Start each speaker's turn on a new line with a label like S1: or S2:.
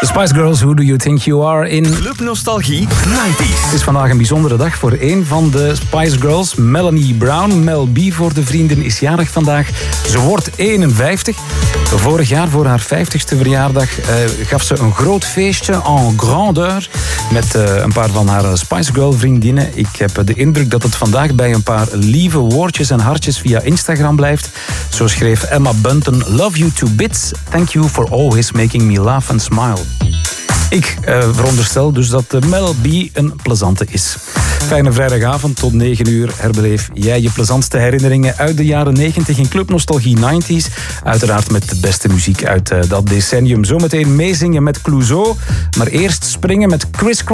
S1: The Spice Girls, Who Do You Think You Are in
S2: Club Nostalgie 90s.
S1: Het is vandaag een bijzondere dag voor een van de Spice Girls, Melanie Brown. Mel B voor de vrienden is jarig vandaag. Ze wordt 51. Vorig jaar, voor haar 50ste verjaardag, gaf ze een groot feestje en grandeur met een paar van haar Spice Girl vriendinnen. Ik heb de indruk dat het vandaag bij een paar lieve woordjes en hartjes via Instagram blijft. Zo schreef Emma Bunton: Love you to bits. Thank you for always making me laugh and smile. Ik veronderstel dus dat Mel B een plezante is. Fijne vrijdagavond, tot 9 uur herbeleef jij je plezantste herinneringen uit de jaren 90 in Club Nostalgie 90s. Uiteraard met de beste muziek uit dat decennium. Zometeen meezingen met Clouseau, maar eerst springen met Chris